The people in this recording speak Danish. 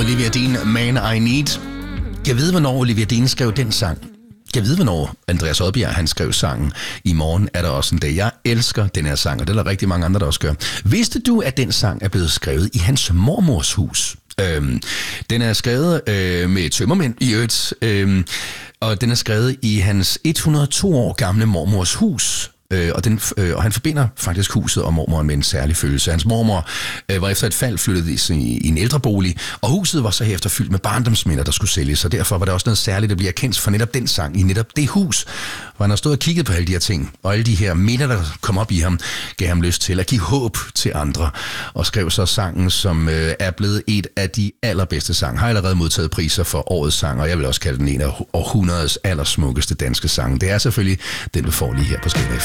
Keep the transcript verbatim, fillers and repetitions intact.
Olivia Dean, Man I Need. Jeg ved, hvornår Olivia Dean skrev den sang. Jeg ved, hvornår Andreas Odbjerg han skrev sangen. I morgen er der også en dag. Jeg elsker den her sang, og det er der rigtig mange andre, der også gør. Vidste du, at den sang er blevet skrevet i hans mormors hus? Øhm, den er skrevet øh, med tømmermænd i øvrigt, øh, og den er skrevet i hans et hundrede og to år gamle mormors hus. Øh, og, den, øh, og han forbinder faktisk huset og mormoren med en særlig følelse. Hans mormor øh, var efter et fald flyttet i, i en ældrebolig, og huset var så herefter fyldt med barndomsminder, der skulle sælges, og derfor var der også noget særligt, der bliver kendt for netop den sang i netop det hus, hvor han har stået og kigget på alle de her ting, og alle de her minder, der kom op i ham, gav ham lyst til at give håb til andre, og skrev så sangen, som øh, er blevet et af de allerbedste sange. Har allerede modtaget priser for årets sang, og jeg vil også kalde den en af århundredets allersmukkeste danske sange. Det er selvfølgelig den, du får lige her på Skanderborg.